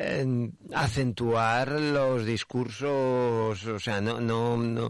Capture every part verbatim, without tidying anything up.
eh, acentuar los discursos, o sea, no, no, no,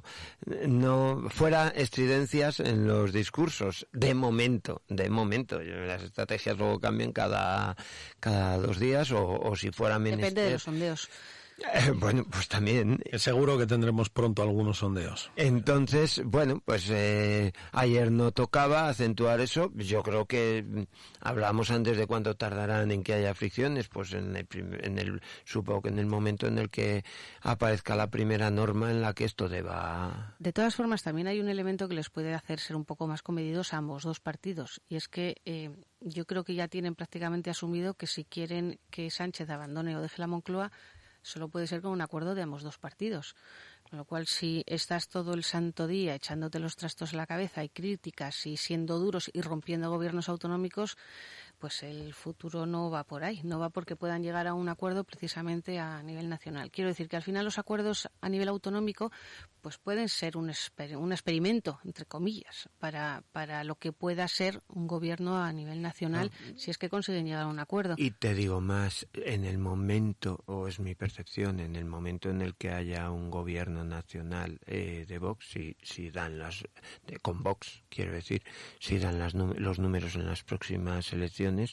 no, fuera estridencias en los discursos, de momento, de momento. Las estrategias luego cambian cada, cada dos días o, o si fuera menester. Depende de los sondeos. Eh, bueno, pues también. Seguro que tendremos pronto algunos sondeos. Entonces, bueno, pues eh, ayer no tocaba acentuar eso. Yo creo que hablamos antes de cuánto tardarán en que haya fricciones, pues en el, en el supongo que en el momento en el que aparezca la primera norma en la que esto deba. De todas formas, también hay un elemento que les puede hacer ser un poco más comedidos a ambos dos partidos, y es que eh, yo creo que ya tienen prácticamente asumido que si quieren que Sánchez abandone o deje la Moncloa, solo puede ser con un acuerdo de ambos dos partidos. Con lo cual, si estás todo el santo día echándote los trastos en la cabeza y críticas y siendo duros y rompiendo gobiernos autonómicos, pues el futuro no va por ahí. No va porque puedan llegar a un acuerdo precisamente a nivel nacional. Quiero decir que al final los acuerdos a nivel autonómico pues pueden ser un, exper- un experimento, entre comillas, para, para lo que pueda ser un gobierno a nivel nacional, no. si es que consiguen llegar a un acuerdo. Y te digo más, en el momento, o es mi percepción, en el momento en el que haya un gobierno nacional eh, de Vox, si, si dan las, de, con Vox, quiero decir, si dan las, los números en las próximas elecciones,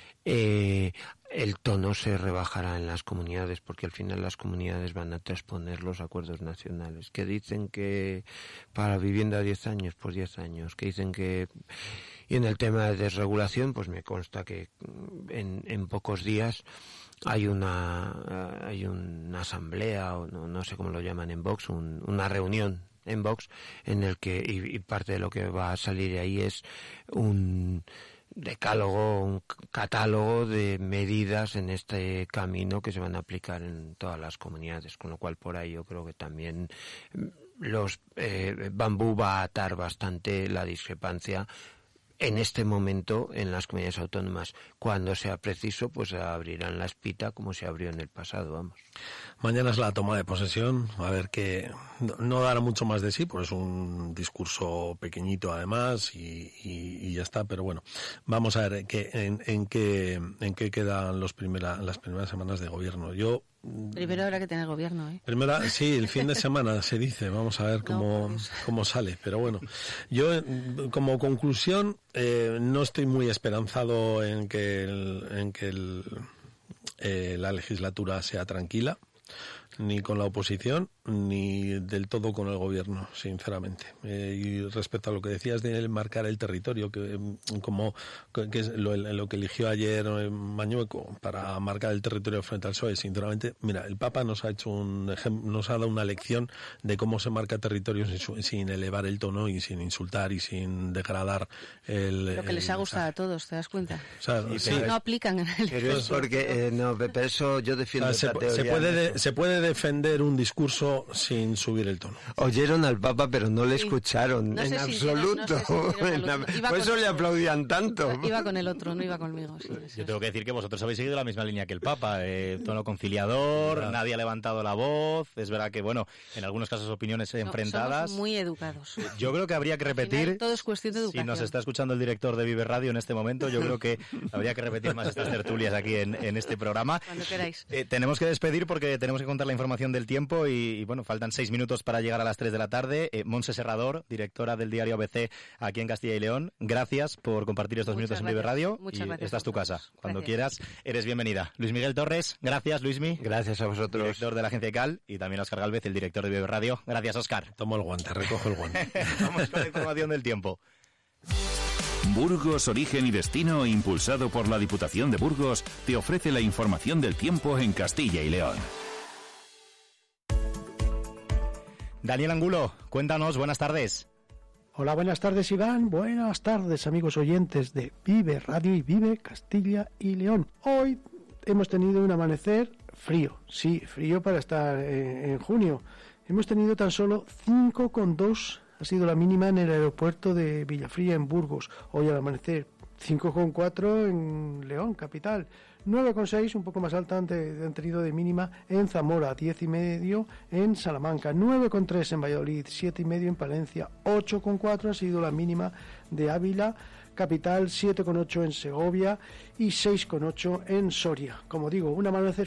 Eh, el tono se rebajará en las comunidades, porque al final las comunidades van a transponer los acuerdos nacionales, que dicen que para vivienda diez años, pues diez años, que dicen que, y en el tema de desregulación, pues me consta que en, en pocos días hay una, hay una asamblea, o no, no sé cómo lo llaman en Vox, un, una reunión en Vox, en el que, y, y parte de lo que va a salir de ahí es un decálogo, un catálogo de medidas en este camino que se van a aplicar en todas las comunidades, con lo cual por ahí yo creo que también los eh, Bambú va a atar bastante la discrepancia en este momento en las comunidades autónomas. Cuando sea preciso, pues abrirán la espita como se abrió en el pasado, vamos. Mañana es la toma de posesión, a ver que no, no dará mucho más de sí, pues es un discurso pequeñito además y, y, y ya está, pero bueno, vamos a ver que, en, en qué en qué quedan los primera, las primeras semanas de gobierno. Yo Primero habrá que tener gobierno, ¿eh? Primera, sí, el fin de semana se dice, vamos a ver cómo, no, cómo sale, pero bueno, yo como conclusión eh, no estoy muy esperanzado en que el, en que el, eh, la legislatura sea tranquila, ni con la oposición, ni del todo con el gobierno, sinceramente. Eh, y respecto a lo que decías de marcar el territorio, que como que es lo, lo que eligió ayer Mañueco para marcar el territorio frente al P S O E, sinceramente, mira, el Papa nos ha hecho un ejemplo, nos ha dado una lección de cómo se marca territorios sin, sin elevar el tono y sin insultar y sin degradar el... Lo que les el, ha gustado o sea, a todos, ¿te das cuenta? O sea, sí, sí, no aplican en el... Pero es porque, eh, no, pero eso yo defiendo o sea, esta se, teoría. Se puede, de, se puede defender un discurso sin subir el tono. Oyeron al Papa, pero no le sí. escucharon no en sé absoluto. Si, no, no sé si en la... Por eso le aplaudían tanto. Iba, iba con el otro, no iba conmigo. Sí, Yo tengo que decir que vosotros habéis seguido la misma línea que el Papa. Eh, tono conciliador, ¿verdad? Nadie ha levantado la voz. Es verdad que, bueno, en algunos casos opiniones no, enfrentadas. Somos muy educados. Yo creo que habría que repetir. Final, todo es cuestión de educación. Si nos está escuchando el director de Vive Radio en este momento, yo creo que habría que repetir más estas tertulias aquí en, en este programa. Cuando queráis. Eh, tenemos que despedir porque tenemos que contar la información del tiempo y, y bueno, faltan seis minutos para llegar a las tres de la tarde. Eh, Montse Serrador, directora del diario A B C aquí en Castilla y León, gracias por compartir estos Muchas minutos gracias. en Vive Radio. Muchas y gracias. Esta es tu casa. Cuando gracias. quieras, eres bienvenida. Luis Miguel Torres, gracias, Luismi. Gracias a vosotros. Director de la agencia ICAL y también Óscar Gálvez, el director de Vive Radio. Gracias, Óscar. Tomo el guante, recojo el guante. Vamos con la información del tiempo. Burgos, Origen y Destino, impulsado por la Diputación de Burgos, te ofrece la información del tiempo en Castilla y León. Daniel Angulo, cuéntanos, buenas tardes. Hola, buenas tardes, Iván. Buenas tardes, amigos oyentes de Vive Radio y Vive Castilla y León. Hoy hemos tenido un amanecer frío, sí, frío para estar en, en junio. Hemos tenido tan solo cinco coma dos, ha sido la mínima en el aeropuerto de Villafría, en Burgos, hoy al amanecer. cinco coma cuatro en León, capital. nueve coma seis, un poco más alta, han, de, han tenido de mínima en Zamora. diez coma cinco en Salamanca. nueve coma tres en Valladolid. siete coma cinco en Palencia. ocho coma cuatro ha sido la mínima de Ávila, capital. siete coma ocho en Segovia y seis coma ocho en Soria. Como digo, un amanecer